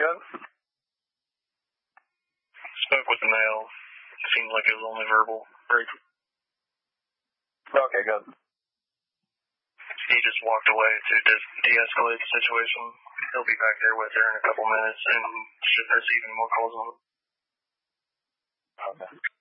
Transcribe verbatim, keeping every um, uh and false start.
Good. Spoke with the male. It seemed like it was only verbal. Very. Okay, good. He just walked away to de- de-escalate the situation. He'll be back there with her in a couple minutes and should receive any more calls on him. Okay.